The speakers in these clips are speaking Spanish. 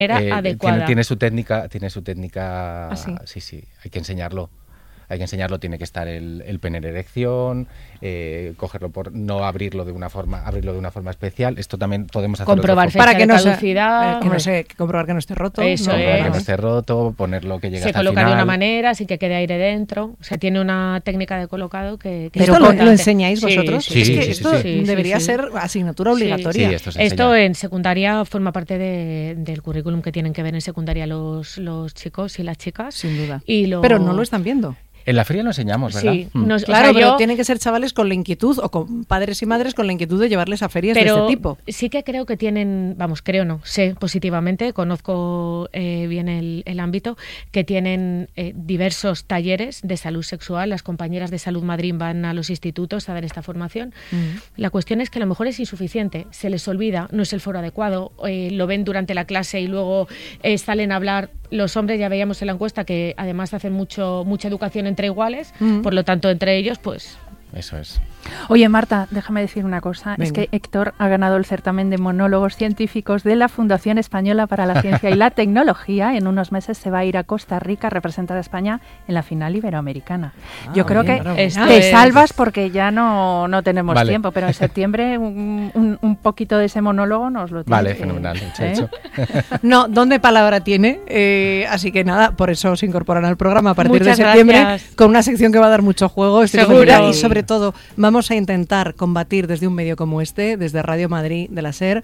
adecuada. Tiene su técnica. ¿Ah, sí? Sí, hay que enseñarlo. Tiene que estar el pene en erección, cogerlo no abrirlo de una forma especial. Esto también podemos hacerlo. Comprobar fecha de caducidad. Comprobar que no esté roto. Eso comprobar que no esté roto, ponerlo que llegue hasta el final. Se coloca de una manera, así que quede aire dentro. O sea, tiene una técnica de colocado que ¿Pero lo enseñáis vosotros? Sí, es que esto debería ser asignatura obligatoria. Sí, esto en secundaria forma parte del currículum que tienen que ver en secundaria los chicos y las chicas. Sin duda. Pero no lo están viendo. En la feria lo enseñamos, ¿verdad? Sí. Claro, pero tienen que ser chavales con la inquietud, o con padres y madres con la inquietud de llevarles a ferias de este tipo. Sí que creo que tienen, sé positivamente, conozco bien el ámbito, que tienen diversos talleres de salud sexual. Las compañeras de Salud Madrid van a los institutos a dar esta formación. La cuestión es que a lo mejor es insuficiente, se les olvida, no es el foro adecuado, lo ven durante la clase y luego salen a hablar. Los hombres, ya veíamos en la encuesta que además hacen mucha educación entre iguales, por lo tanto entre ellos pues... Eso es. Oye, Marta, déjame decir una cosa. Venga. Es que Héctor ha ganado el certamen de monólogos científicos de la Fundación Española para la Ciencia y la Tecnología. En unos meses se va a ir a Costa Rica a representar a España en la final iberoamericana. Yo creo que te salvas porque ya no tenemos tiempo, pero en septiembre un poquito de ese monólogo nos lo tienes. Vale, fenomenal. Hecho. No, ¿dónde palabra tiene? Así que nada, por eso se incorporan al programa a partir Muchas de septiembre gracias. con una sección que va a dar mucho juego. Seguro. Y sobre todo vamos a intentar combatir desde un medio como este, desde Radio Madrid de la SER,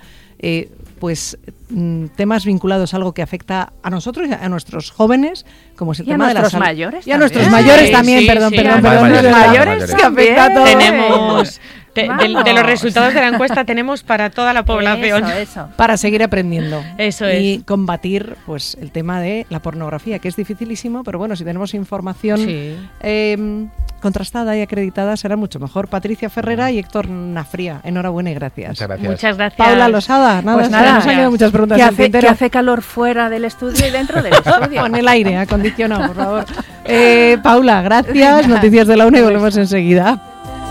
temas vinculados a algo que afecta a nosotros y a nuestros jóvenes, como es el tema de la salud. Mayores y a nuestros mayores también, perdón. Los mayores que afecta a todos. Tenemos... De los resultados de la encuesta tenemos para toda la población. Eso. Para seguir aprendiendo. Eso y es. combatir pues el tema de la pornografía, que es dificilísimo, pero bueno, si tenemos información contrastada y acreditada será mucho mejor. Patricia Ferrera y Héctor Nafría, enhorabuena y gracias. Muchas gracias. Paula Losada, Pues nada, nos han quedado muchas preguntas que hace calor fuera del estudio y dentro del estudio. Con el aire acondicionado, por favor. Paula, gracias. Noticias de la UNA y volvemos enseguida.